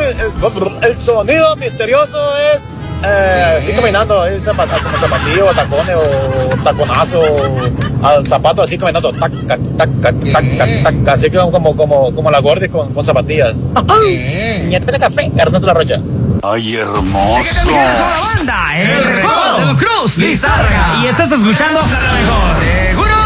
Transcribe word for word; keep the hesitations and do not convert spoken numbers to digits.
el sonido misterioso es eh, ir caminando, ir zapat, como zapatillo, tacones o taconazo, al zapato así caminando, tac, tac, tac, tac, tac, tac, así como, como, como la Gordy con, con zapatillas. ¿Ya te café? Hernando La Rocha. Ay, hermoso. La banda, el recodo de los Cruz Lizárraga. Y estás escuchando la mejor. Seguro.